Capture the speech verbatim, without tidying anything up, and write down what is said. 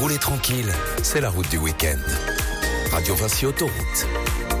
rouler tranquille, c'est la route du week-end. Radio Vinci Autoroute.